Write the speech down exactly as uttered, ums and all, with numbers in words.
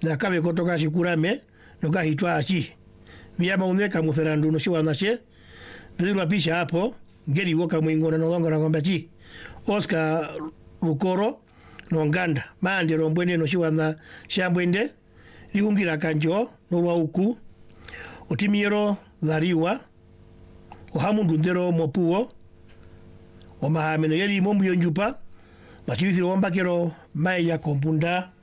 na kabe kotoka shikurame noka hitwa achi vya mauneka mutherandu no shiwa nashe bila pisha hapo ngeli woka mwingona no longa ngombe chi Oscar Rukoro no nganda mandi rombwene no shiwa na shambwende liungira kanjo no wauku otimiero dhariwa ohamundu ndero mopuo o mahameno yeli mombu yonjupa makibithiro wambakero mai ya kompunda